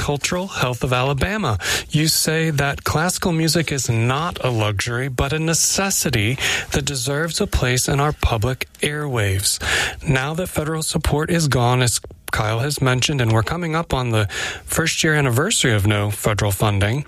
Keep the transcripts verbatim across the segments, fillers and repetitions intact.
Cultural Health of Alabama. You say that classical music is not a luxury, but a necessity that deserves a place in our public airwaves. Now that federal support is gone, as Kyle has mentioned, and we're coming up on the first year anniversary of no federal funding,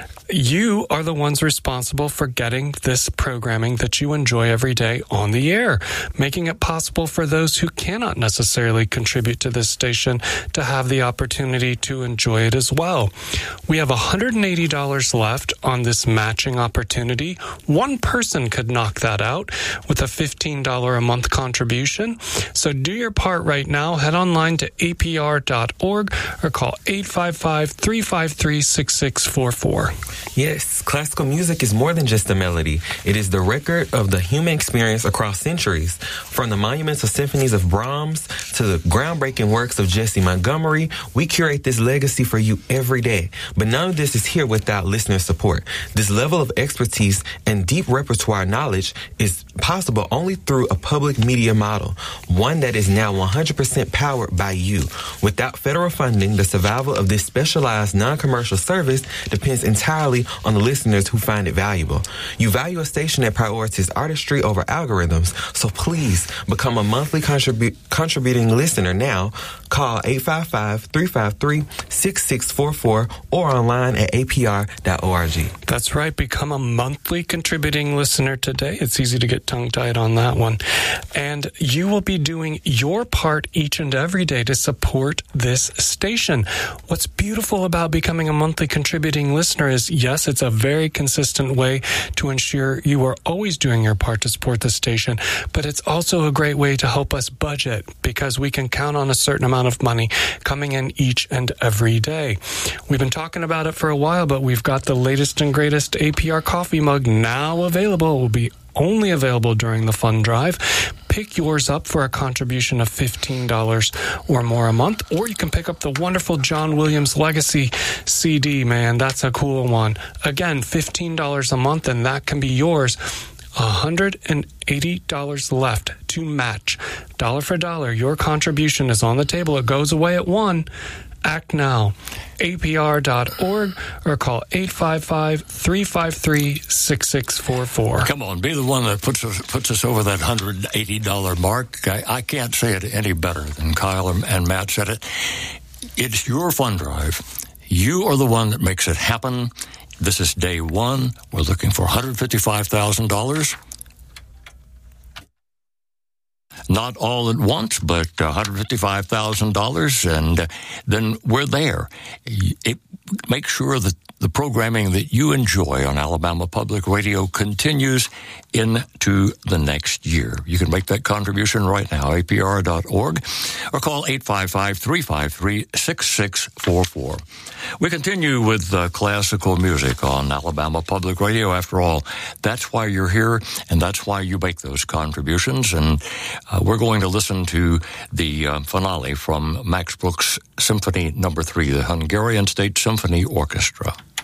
you are the ones responsible for getting this programming that you enjoy every day on the air, making it possible for those who cannot necessarily contribute to this station to have the opportunity to enjoy it as well. We have one hundred eighty dollars left on this matching opportunity. One person could knock that out with a fifteen dollars a month contribution. So do your part right now. Head online to A P R dot org or call eight five five, three five three, six six four four. Yes, classical music is more than just a melody. It is the record of the human experience across centuries. From the monumental symphonies of Brahms to the groundbreaking works of Jesse Montgomery, we curate this legacy for you every day. But none of this is here without listener support. This level of expertise and deep repertoire knowledge is possible only through a public media model, one that is now one hundred percent powered by you. Without federal funding, the survival of this specialized non-commercial service depends entirely on the listeners who find it valuable. You value a station that prioritizes artistry over algorithms, so please become a monthly contribu- contributing listener now. Call eight five five, three five three, six six four four or online at A P R dot org. That's right. Become a monthly contributing listener today. It's easy to get tongue-tied on that one. And you will be doing your part each and every day to support this station. What's beautiful about becoming a monthly contributing listener is, yes, it's a very consistent way to ensure you are always doing your part to support the station, but it's also a great way to help us budget because we can count on a certain amount of money coming in each and every day. We've been talking about it for a while, but we've got the latest and greatest A P R coffee mug now available. It will be only available during the fund drive. Pick yours up for a contribution of fifteen dollars or more a month, or you can pick up the wonderful John Williams Legacy C D, man. That's a cool one. Again, fifteen dollars a month, and that can be yours. one hundred eighty dollars left to match. Dollar for dollar, your contribution is on the table. It goes away at one. Act now. A P R dot org or call eight five five, three five three, six six four four. Come on, be the one that puts us, puts us over that one hundred eighty dollars mark. I, I can't say it any better than Kyle and Matt said it. It's your fund drive. You are the one that makes it happen. This is day one. We're looking for one hundred fifty-five thousand dollars. Not all at once, but one hundred fifty-five thousand dollars, and uh, then we're there. It, make sure that the programming that you enjoy on Alabama Public Radio continues into the next year. You can make that contribution right now, A P R dot org, or call eight five five, three five three, six six four four. We continue with uh, classical music on Alabama Public Radio. After all, that's why you're here, and that's why you make those contributions. And uh, we're going to listen to the uh, finale from Max Bruch's Symphony Number Three, the Hungarian State Symphony Orchestra.